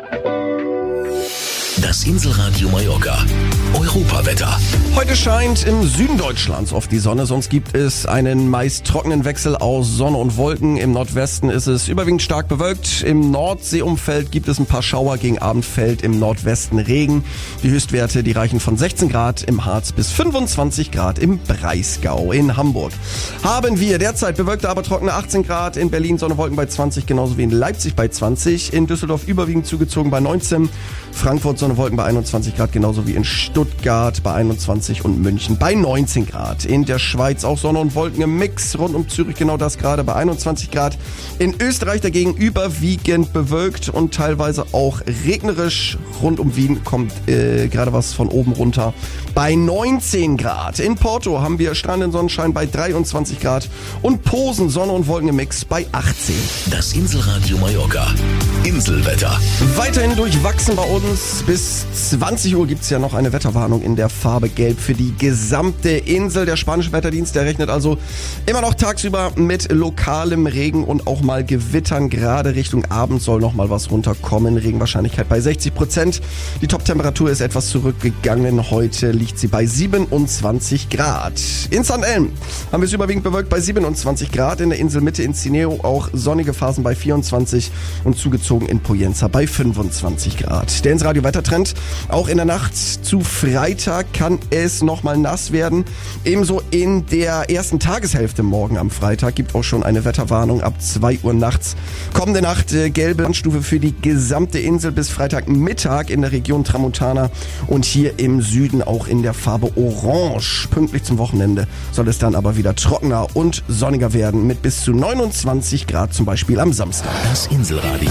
Das Inselradio Mallorca. Europawetter. Heute scheint im Süden Deutschlands oft die Sonne, sonst gibt es einen meist trockenen Wechsel aus Sonne und Wolken. Im Nordwesten ist es überwiegend stark bewölkt. Im Nordseeumfeld gibt es ein paar Schauer, gegen Abend fällt im Nordwesten Regen. Die Höchstwerte, die reichen von 16 Grad im Harz bis 25 Grad im Breisgau. In Hamburg haben wir derzeit bewölkte, aber trockene 18 Grad. In Berlin Sonne, Wolken bei 20, genauso wie in Leipzig bei 20. In Düsseldorf überwiegend zugezogen bei 19. Frankfurt Sonne, Wolken bei 21 Grad, genauso wie in Stuttgart bei 21 und München bei 19 Grad. In der Schweiz auch Sonne und Wolken im Mix, rund um Zürich genau das gerade bei 21 Grad. In Österreich dagegen überwiegend bewölkt und teilweise auch regnerisch. Rund um Wien kommt gerade was von oben runter bei 19 Grad. In Porto haben wir strahlenden Sonnenschein bei 23 Grad und Posen Sonne und Wolken im Mix bei 18. Das Inselradio Mallorca. Inselwetter. Weiterhin durchwachsen bei uns. Bis 20 Uhr gibt es ja noch eine Wetterwarnung in der Farbe Gelb für die gesamte Insel. Der spanische Wetterdienst, der rechnet also immer noch tagsüber mit lokalem Regen und auch mal Gewittern. Gerade Richtung Abend soll noch mal was runterkommen. Regenwahrscheinlichkeit bei 60%. Die Toptemperatur ist etwas zurückgegangen. Heute liegt sie bei 27 Grad. In St. Elm haben wir es überwiegend bewölkt bei 27 Grad. In der Inselmitte in Cineo auch sonnige Phasen bei 24 und zugezogen in Poyenza bei 25 Grad. Der Insradio Wettertrend. Auch in der Nacht zu Freitag kann es nochmal nass werden. Ebenso in der ersten Tageshälfte morgen am Freitag gibt auch schon eine Wetterwarnung ab 2 Uhr nachts. Kommende Nacht gelbe Warnstufe für die gesamte Insel bis Freitagmittag in der Region Tramontana und hier im Süden auch in der Farbe Orange. Pünktlich zum Wochenende soll es dann aber wieder trockener und sonniger werden mit bis zu 29 Grad zum Beispiel am Samstag. Das Inselradio.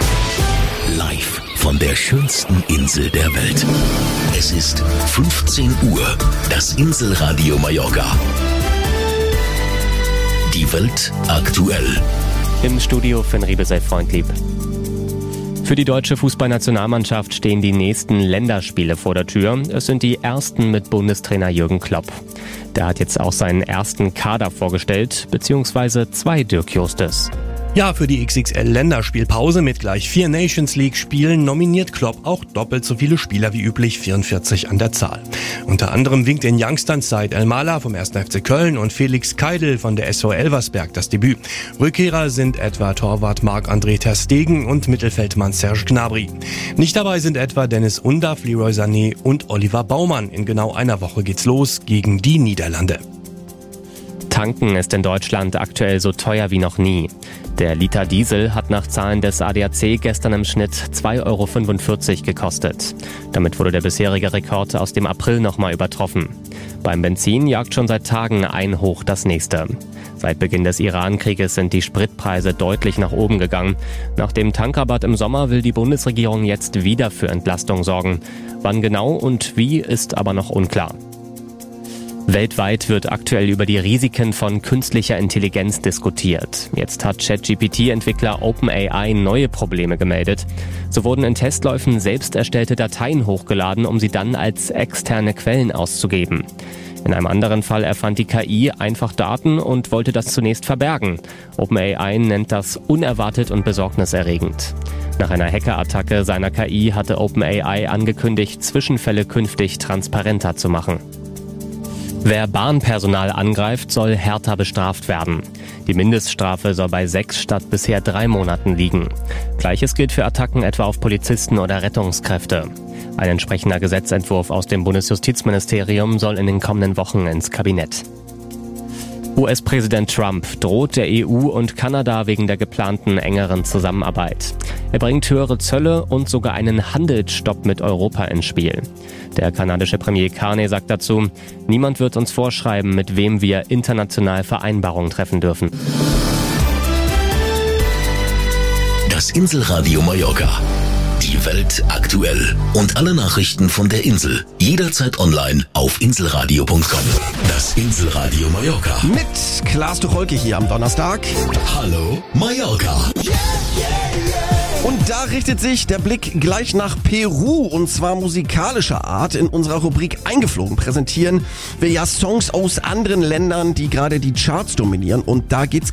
Live von der schönsten Insel der Welt. Es ist 15 Uhr. Das Inselradio Mallorca. Die Welt aktuell. Im Studio Finn Riebesel Freundlieb. Für die deutsche Fußballnationalmannschaft stehen die nächsten Länderspiele vor der Tür. Es sind die ersten mit Bundestrainer Jürgen Klopp. Der hat jetzt auch seinen ersten Kader vorgestellt, beziehungsweise 2 Dirk Justes. Ja, für die XXL-Länderspielpause mit gleich 4 Nations-League-Spielen nominiert Klopp auch doppelt so viele Spieler wie üblich, 44 an der Zahl. Unter anderem winkt den Youngstern Said El-Mala vom 1. FC Köln und Felix Keidel von der SV Elversberg das Debüt. Rückkehrer sind etwa Torwart Marc-André ter Stegen und Mittelfeldmann Serge Gnabry. Nicht dabei sind etwa Dennis Undav, Leroy Sané und Oliver Baumann. In genau einer Woche geht's los gegen die Niederlande. Tanken ist in Deutschland aktuell so teuer wie noch nie. Der Liter Diesel hat nach Zahlen des ADAC gestern im Schnitt 2,45 € gekostet. Damit wurde der bisherige Rekord aus dem April nochmal übertroffen. Beim Benzin jagt schon seit Tagen ein Hoch das nächste. Seit Beginn des Iran-Krieges sind die Spritpreise deutlich nach oben gegangen. Nach dem Tankrabatt im Sommer will die Bundesregierung jetzt wieder für Entlastung sorgen. Wann genau und wie ist aber noch unklar. Weltweit wird aktuell über die Risiken von künstlicher Intelligenz diskutiert. Jetzt hat ChatGPT-Entwickler OpenAI neue Probleme gemeldet. So wurden in Testläufen selbst erstellte Dateien hochgeladen, um sie dann als externe Quellen auszugeben. In einem anderen Fall erfand die KI einfach Daten und wollte das zunächst verbergen. OpenAI nennt das unerwartet und besorgniserregend. Nach einer Hackerattacke seiner KI hatte OpenAI angekündigt, Zwischenfälle künftig transparenter zu machen. Wer Bahnpersonal angreift, soll härter bestraft werden. Die Mindeststrafe soll bei 6 statt bisher 3 Monaten liegen. Gleiches gilt für Attacken etwa auf Polizisten oder Rettungskräfte. Ein entsprechender Gesetzentwurf aus dem Bundesjustizministerium soll in den kommenden Wochen ins Kabinett. US-Präsident Trump droht der EU und Kanada wegen der geplanten engeren Zusammenarbeit. Er bringt höhere Zölle und sogar einen Handelsstopp mit Europa ins Spiel. Der kanadische Premier Carney sagt dazu, niemand wird uns vorschreiben, mit wem wir international Vereinbarungen treffen dürfen. Das Inselradio Mallorca. Die Welt aktuell. Und alle Nachrichten von der Insel. Jederzeit online auf inselradio.com. Das Inselradio Mallorca. Mit Klaas Tucholke hier am Donnerstag. Hallo Mallorca. Und da richtet sich der Blick gleich nach Peru, und zwar musikalischer Art. In unserer Rubrik Eingeflogen präsentieren wir ja Songs aus anderen Ländern, die gerade die Charts dominieren. Und da geht's